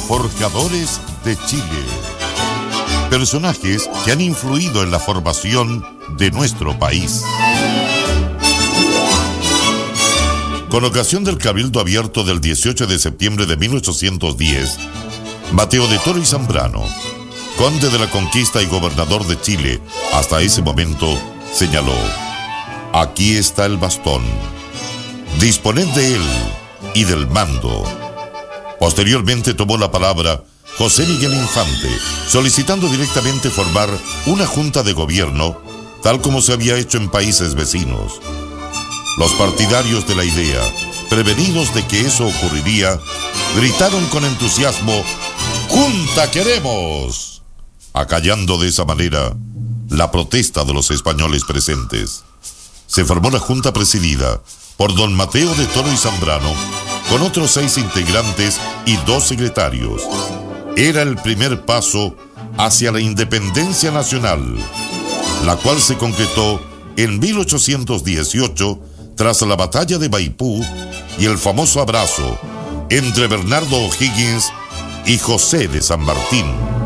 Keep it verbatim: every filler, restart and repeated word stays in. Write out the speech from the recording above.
Forjadores de Chile. Personajes que han influido en la formación de nuestro país. Con ocasión del Cabildo Abierto del dieciocho de septiembre de mil ochocientos diez, Mateo de Toro y Zambrano, conde de la Conquista y gobernador de Chile hasta ese momento, señaló: aquí está el bastón, disponed de él y del mando. Posteriormente tomó la palabra José Miguel Infante, solicitando directamente formar una junta de gobierno, tal como se había hecho en países vecinos. Los partidarios de la idea, prevenidos de que eso ocurriría, gritaron con entusiasmo: ¡Junta queremos!, acallando de esa manera la protesta de los españoles presentes. Se formó la junta presidida por don Mateo de Toro y Zambrano, con otros seis integrantes y dos secretarios. Era el primer paso hacia la independencia nacional, la cual se concretó en mil ochocientos dieciocho tras la batalla de Maipú y el famoso abrazo entre Bernardo O'Higgins y José de San Martín.